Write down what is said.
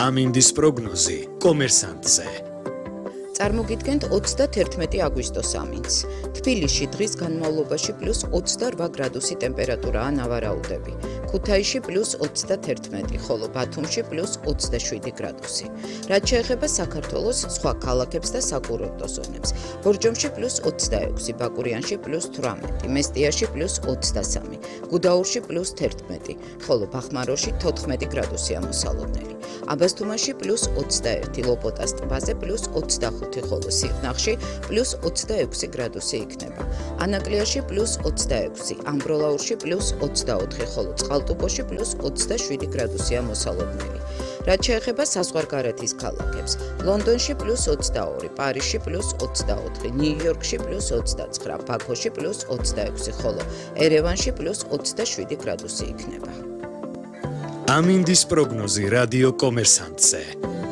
ამინდის პროგნოზი კომერსანტზე. წარმოგიდგენთ 31 აგვისტოს ამინდს. თბილისში დღის განმავლობაში +28 გრადუსი ტემპერატურაა ნავარაუდები. ქუთაისში +31, ხოლო ბათუმში +27 გრადუსი. რაც შეეხება საქართველოს სხვა ქალაქებს და საკურორტო ზონებს. ბორჯომში +26, ბაკურიანში +18, მესტიაში +23, გუდაურში +11, ხოლო ბახმაროში 14 გრადუსია მოსალოდნელი. აბასთუმანში +21, ლოპოტას ტბაზე +25, ხოლო სიღნაღში +26 გრადუსი იქნება. ანაკლიაში +26, ამბროლაურში +24, ხოლო წყალტუბოში +27 გრადუსია მოსალოდნელი. რაც შეეხება საზღვარგარეთის ქალაქებს, ლონდონში +22, პარიზში +24, ნიუ-იორკში +29, ბაქოში +26, ხოლო ერევანში +27 გრადუსი იქნება. ამინდის პროგნოზი რადიო კომერსანტზე.